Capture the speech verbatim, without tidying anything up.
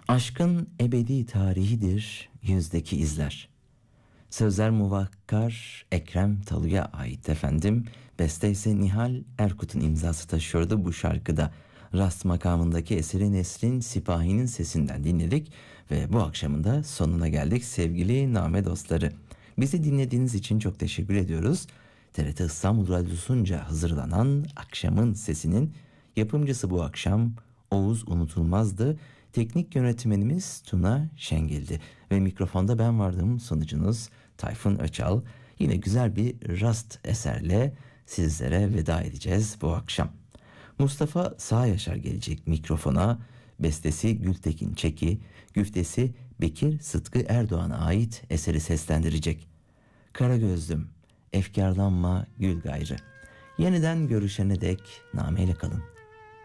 Aşkın ebedi tarihidir yüzdeki izler. Sözler Muvakkar Ekrem Talu'ya ait efendim. Beste ise Nihal Erkut'un imzası taşıyordu bu şarkıda. Rast makamındaki eseri Nesrin Sipahi'nin sesinden dinledik ve bu akşamın da sonuna geldik sevgili Name dostları. Bizi dinlediğiniz için çok teşekkür ediyoruz. T R T İstanbul Radyosu'nca hazırlanan Akşamın Sesi'nin yapımcısı bu akşam Oğuz Unutulmaz'dı. Teknik yönetmenimiz Tuna Şengil'di ve mikrofonda ben vardım, sunucunuz Tayfun Öçal. Yine güzel bir rast eserle sizlere veda edeceğiz bu akşam. Mustafa Sağyaşar gelecek mikrofona. Bestesi Gültekin Çeki, güftesi Bekir Sıtkı Erdoğan'a ait eseri seslendirecek. Kara gözlüm, efkarlanma gül gayrı. Yeniden görüşene dek nameyle kalın.